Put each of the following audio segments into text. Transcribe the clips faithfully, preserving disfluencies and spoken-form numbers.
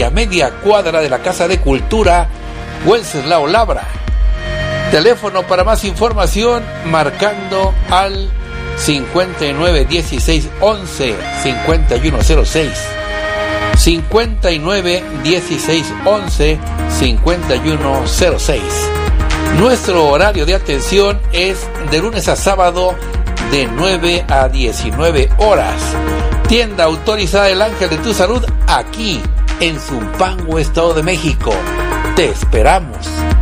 y a media cuadra de la Casa de Cultura Wenceslao Labra. Teléfono para más información marcando al cincuenta y nueve dieciséis once cincuenta y uno cero seis, cincuenta y nueve dieciséis once cincuenta y uno cero seis. Nuestro horario de atención es de lunes a sábado de nueve a diecinueve horas. Tienda autorizada El Ángel de tu Salud aquí en Zumpango, Estado de México. Te esperamos.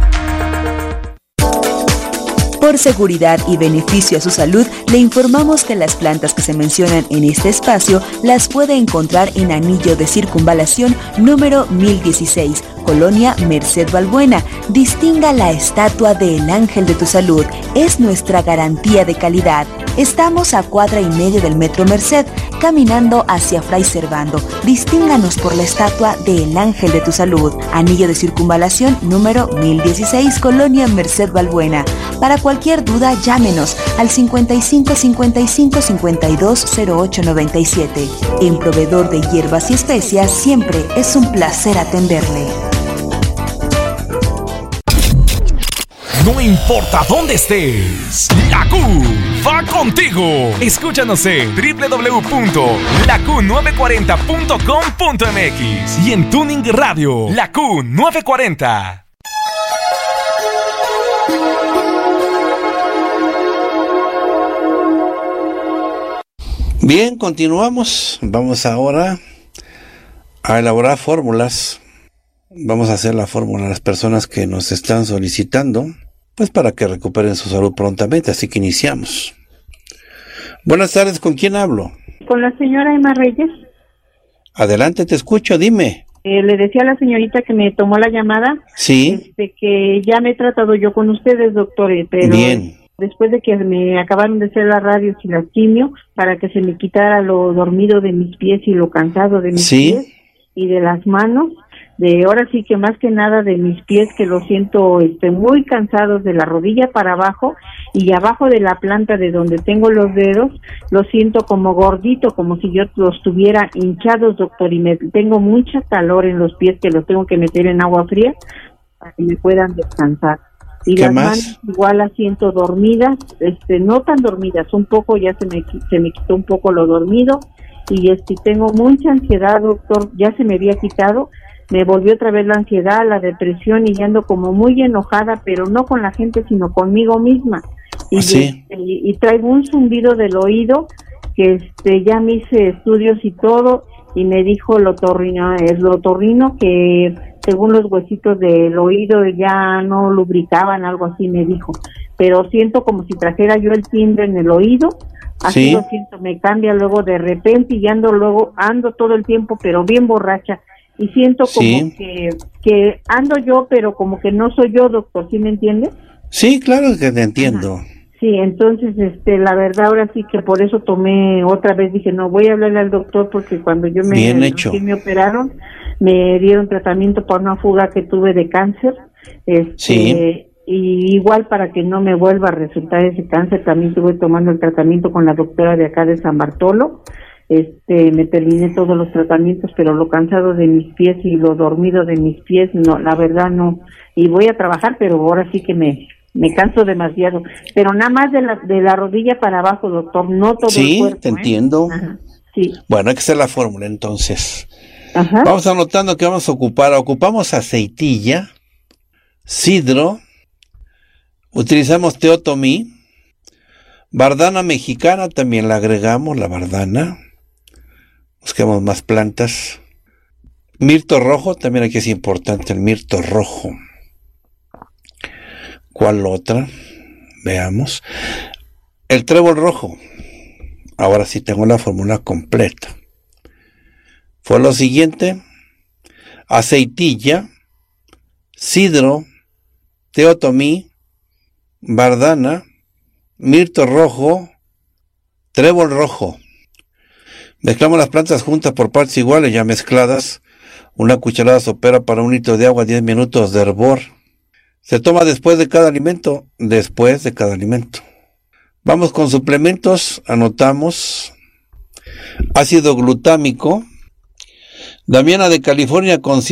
Por seguridad y beneficio a su salud, le informamos que las plantas que se mencionan en este espacio las puede encontrar en Anillo de Circunvalación número mil dieciséis, Colonia Merced Balbuena. Distinga la estatua de El Ángel de tu Salud. Es nuestra garantía de calidad. Estamos a cuadra y media del Metro Merced, caminando hacia Fray Servando. Distínganos por la estatua de El Ángel de tu Salud. Anillo de Circunvalación número mil dieciséis, Colonia Merced Balbuena. Para cualquier duda, llámenos al cincuenta y cinco cincuenta y cinco cincuenta y dos cero ocho noventa y siete. En Proveedor de Hierbas y Especias siempre es un placer atenderle. No importa dónde estés, la Q va contigo. Escúchanos en doble u doble u doble u punto la q nueve cuarenta punto com punto m x y en Tuning Radio, la Q nueve cuarenta. Bien, continuamos. Vamos ahora a elaborar fórmulas. Vamos a hacer la fórmula a las personas que nos están solicitando, pues para que recuperen su salud prontamente, así que iniciamos. Buenas tardes, ¿con quién hablo? Con la señora Emma Reyes. Adelante, te escucho, dime. Eh, le decía a la señorita que me tomó la llamada, sí, este, que ya me he tratado yo con ustedes, doctor, pero bien. Después de que me acabaron de hacer las radios y la quimio, para que se me quitara lo dormido de mis pies y lo cansado de mis sí. pies y de las manos, de ahora sí que más que nada de mis pies, que lo siento este muy cansados de la rodilla para abajo y abajo de la planta de donde tengo los dedos, lo siento como gordito, como si yo los tuviera hinchados, doctor, y me tengo mucha calor en los pies que los tengo que meter en agua fría para que me puedan descansar. Y ¿Qué las más? manos igual las siento dormidas, este no tan dormidas, un poco ya se me se me quitó un poco lo dormido y este tengo mucha ansiedad, doctor, ya se me había quitado, me volvió otra vez la ansiedad, la depresión y ando como muy enojada, pero no con la gente sino conmigo misma. Y, ¿sí? este, y, y traigo un zumbido del oído que este ya me hice estudios y todo y me dijo el otorrino, el otorrino que según los huesitos del oído ya no lubricaban, algo así me dijo, pero siento como si trajera yo el timbre en el oído, así ¿sí? Lo siento, me cambia luego de repente y ando luego, ando todo el tiempo pero bien borracha y siento como ¿sí? que, que ando yo pero como que no soy yo, doctor, ¿sí me entiende? Sí, claro que te entiendo. Ajá. Sí, entonces, este, la verdad, ahora sí que por eso tomé otra vez, dije, no, voy a hablarle al doctor porque cuando yo me, Bien hecho. me operaron, me dieron tratamiento para una fuga que tuve de cáncer, este, sí. Y igual para que no me vuelva a resultar ese cáncer, también estuve tomando el tratamiento con la doctora de acá de San Bartolo, este, me terminé todos los tratamientos, pero lo cansado de mis pies y lo dormido de mis pies, no, la verdad no, y voy a trabajar, pero ahora sí que me... me canso demasiado, pero nada más de la de la rodilla para abajo, doctor, no todo sí, el cuerpo. Te entiendo. ¿eh? Ajá, sí. Bueno, hay que hacer la fórmula entonces. Ajá. Vamos anotando que vamos a ocupar, ocupamos aceitilla, sidro, utilizamos teotomí, bardana mexicana, también la agregamos, la bardana, busquemos más plantas, mirto rojo, también aquí es importante el mirto rojo. ¿Cuál otra? Veamos. El trébol rojo. Ahora sí tengo la fórmula completa. Fue lo siguiente: aceitilla, sidro, teotomí, bardana, mirto rojo, trébol rojo. Mezclamos las plantas juntas por partes iguales, ya mezcladas. Una cucharada sopera para un litro de agua, diez minutos de hervor. Se toma después de cada alimento, después de cada alimento. Vamos con suplementos, anotamos. Ácido glutámico, Damiana de California con